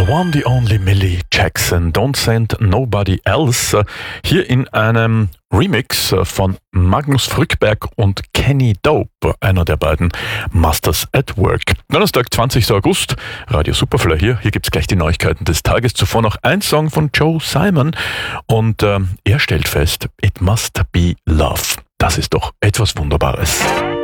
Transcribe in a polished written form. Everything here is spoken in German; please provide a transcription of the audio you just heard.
one, the only Millie Jackson, Don't Send Nobody Else, hier in einem Remix von Magnus Frückberg und Kenny Dope, einer der beiden Masters at Work. Donnerstag, 20. August, Radio Superfly hier. Hier gibt's gleich die Neuigkeiten des Tages. Zuvor noch ein Song von Joe Simon und er stellt fest, It Must Be Love. Das ist doch etwas Wunderbares.